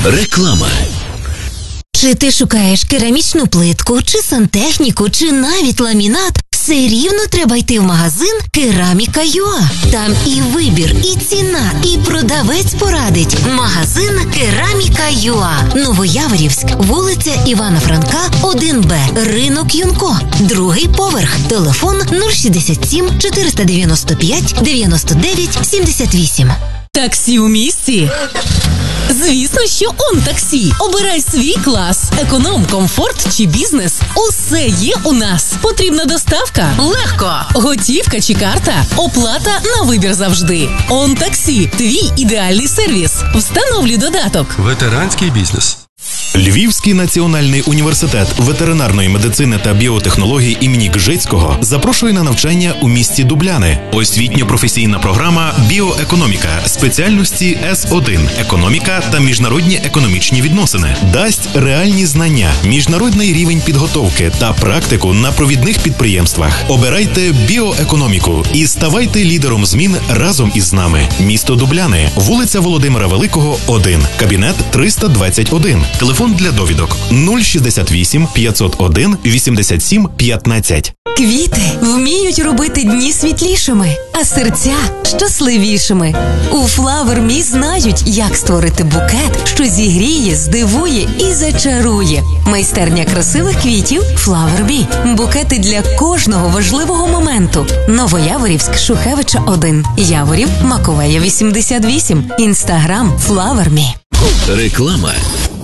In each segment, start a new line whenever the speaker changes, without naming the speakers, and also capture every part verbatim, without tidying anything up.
Реклама.
Чи ти шукаєш керамічну плитку, чи сантехніку, чи навіть ламінат? Все рівно треба йти в магазин Кераміка.ua. Там і вибір, і ціна, і продавець порадить. Магазин Кераміка.ua. Новояворівськ, вулиця Івана Франка, один Б, ринок Юнко. Другий поверх. Телефон нуль шістдесят сім чотириста дев'яносто п'ять дев'яносто дев'ять сімдесят вісім.
Таксі у місті? Звісно, що ОнТаксі. Обирай свій клас. Економ, комфорт чи бізнес. Усе є у нас. Потрібна доставка? Легко. Готівка чи карта? Оплата на вибір завжди. ОнТаксі. Твій ідеальний сервіс. Встановлюй додаток.
Ветеранський бізнес.
Львівський національний університет ветеринарної медицини та біотехнологій імені Кжицького запрошує на навчання у місті Дубляни. Освітньо-професійна програма «Біоекономіка» спеціальності С один – економіка та міжнародні економічні відносини. Дасть реальні знання, міжнародний рівень підготовки та практику на провідних підприємствах. Обирайте біоекономіку і ставайте лідером змін разом із нами. Місто Дубляни, вулиця Володимира Великого, один, кабінет триста двадцять один. Телефон для довідок нуль шістдесят вісім п'ятсот один вісімдесят сім п'ятнадцять.
Квіти вміють робити дні світлішими, а серця щасливішими. У Flower Me знають, як створити букет, що зігріє, здивує і зачарує. Майстерня красивих квітів Flower Me. Букети для кожного важливого моменту. Новояворівськ, Шухевича один. Яворів, Маковея вісімдесят вісім. Інстаграм Flower Me.
Реклама.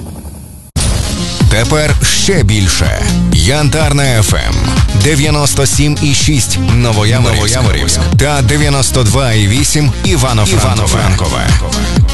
Тепер ще більше. Янтарна еф ем дев'яносто сім і шість Новояворівськ та дев'яносто два і вісім Івано-Франкове.